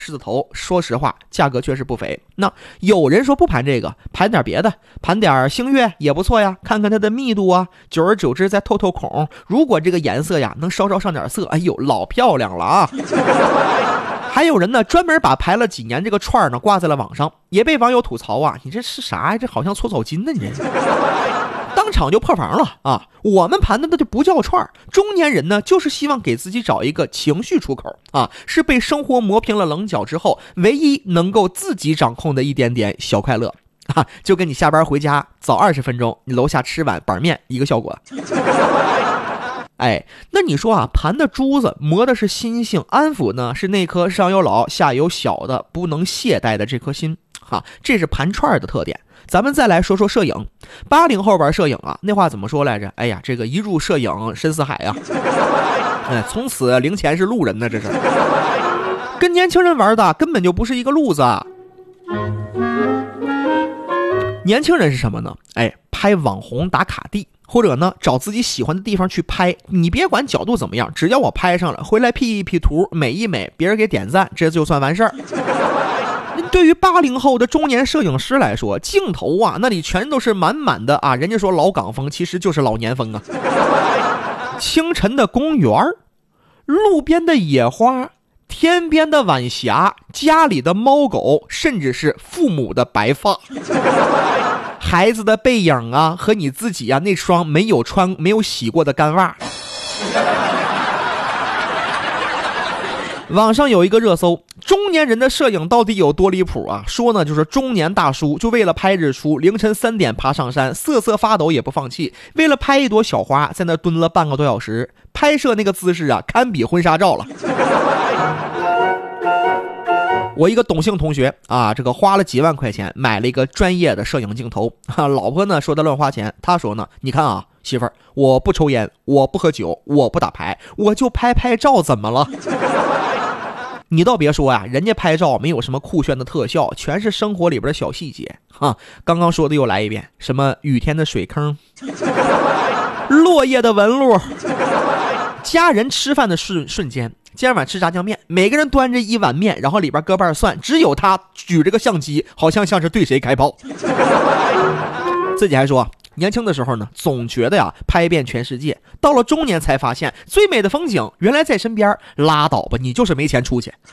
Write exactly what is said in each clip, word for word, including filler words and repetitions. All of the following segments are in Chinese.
狮子头，说实话价格确实不菲。那有人说不盘这个，盘点别的，盘点星月也不错呀，看看它的密度啊，久而久之再透透孔，如果这个颜色呀能稍稍上点色，哎呦老漂亮了啊。还有人呢专门把排了几年这个串呢挂在了网上，也被网友吐槽啊，你这是啥呀？这好像搓澡巾呢，你这当场就破防了啊！我们盘的那就不叫串，中年人呢就是希望给自己找一个情绪出口啊，是被生活磨平了棱角之后唯一能够自己掌控的一点点小快乐啊，就跟你下班回家早二十分钟，你楼下吃碗板面一个效果。哎，那你说啊，盘的珠子磨的是心性，安抚呢是那颗上有老下有小的不能懈怠的这颗心啊，这是盘串的特点。咱们再来说说摄影，八零后玩摄影啊，那话怎么说来着？哎呀，这个一入摄影深似海啊，哎，从此零钱是路人呢，这是跟年轻人玩的根本就不是一个路子啊。年轻人是什么呢？哎，拍网红打卡地，或者呢找自己喜欢的地方去拍，你别管角度怎么样，只要我拍上了，回来 P 一 P 图，美一美，别人给点赞，这就算完事儿。对于八零后的中年摄影师来说，镜头啊那里全都是满满的啊，人家说老港风，其实就是老年风啊。清晨的公园，路边的野花，天边的晚霞，家里的猫狗，甚至是父母的白发，孩子的背影啊，和你自己啊那双没有穿没有洗过的干袜。网上有一个热搜，中年人的摄影到底有多离谱啊？说呢就是中年大叔就为了拍日出，凌晨三点爬上山，瑟瑟发抖也不放弃，为了拍一朵小花，在那蹲了半个多小时，拍摄那个姿势啊，堪比婚纱照了。我一个董姓同学啊，这个花了几万块钱买了一个专业的摄影镜头啊，老婆呢说他乱花钱，他说呢，你看啊，媳妇儿，我不抽烟，我不喝酒，我不打牌，我就拍拍照，怎么了？你倒别说呀、啊，人家拍照没有什么酷炫的特效，全是生活里边的小细节啊。刚刚说的又来一遍，什么雨天的水坑，落叶的纹路，家人吃饭的瞬瞬间。今天晚吃炸酱面，每个人端着一碗面，然后里边搁瓣蒜，只有他举着个相机，好像像是对谁开炮。自己还说年轻的时候呢，总觉得呀拍遍全世界，到了中年才发现最美的风景原来在身边，拉倒吧，你就是没钱出去。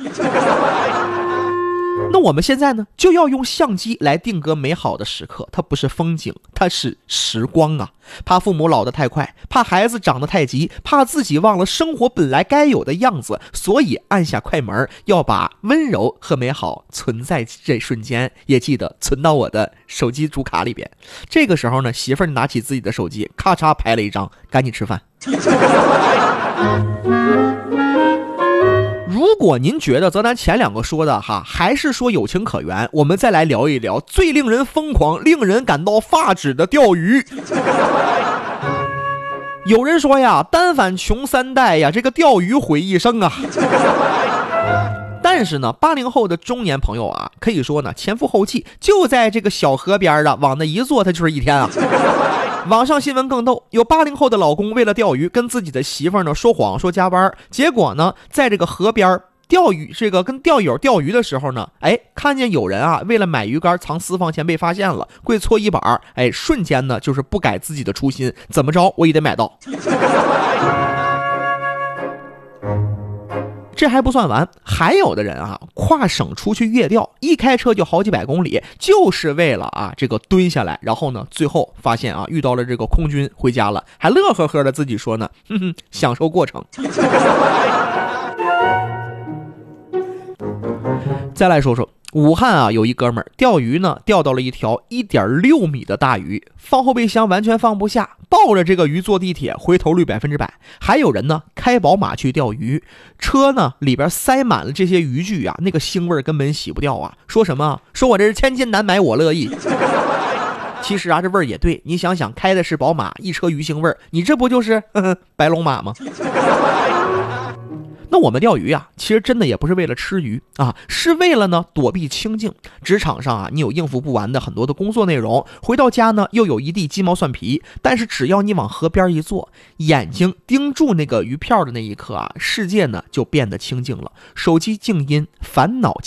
那我们现在呢，就要用相机来定格美好的时刻，它不是风景，它是时光啊。怕父母老得太快，怕孩子长得太急，怕自己忘了生活本来该有的样子，所以按下快门，要把温柔和美好存在这瞬间，也记得存到我的手机主卡里边。这个时候呢，媳妇儿拿起自己的手机，咔嚓拍了一张，赶紧吃饭。如果您觉得则咱前两个说的哈还是说有情可原，我们再来聊一聊最令人疯狂令人感到发指的钓鱼。有人说呀，单反穷三代呀，这个钓鱼毁一生啊。但是呢，八零后的中年朋友啊，可以说呢前赴后继，就在这个小河边啊，往那一坐，他就是一天啊。网上新闻更逗，有八零后的老公为了钓鱼，跟自己的媳妇呢说谎说加班，结果呢在这个河边钓鱼，这个跟钓友钓鱼的时候呢，哎，看见有人啊为了买鱼竿藏私房钱被发现了，跪搓衣板，哎，瞬间呢就是不改自己的初心，怎么着我也得买到。这还不算完，还有的人啊跨省出去越钓，一开车就好几百公里，就是为了啊这个蹲下来，然后呢最后发现啊遇到了这个空军，回家了，还乐呵呵的自己说呢，哼哼，享受过程。再来说说武汉啊，有一哥们儿钓鱼呢，钓到了一条 一点六米的大鱼，放后备箱完全放不下，抱着这个鱼坐地铁，回头率百分之百。还有人呢开宝马去钓鱼，车呢里边塞满了这些渔具啊，那个腥味根本洗不掉啊。说什么说我这是千金难买我乐意。其实啊这味儿也对，你想想开的是宝马，一车鱼腥味儿，你这不就是呵呵白龙马吗？ 那我们钓鱼啊，其实真的也不是为了吃鱼啊，是为了呢躲避清静。职场上啊，你有应付不完的很多的工作内容，回到家呢又有一地鸡毛蒜皮，但是只要你往河边一坐，眼睛盯住那个鱼票的那一刻啊，世界呢就变得清静了，手机静音，烦恼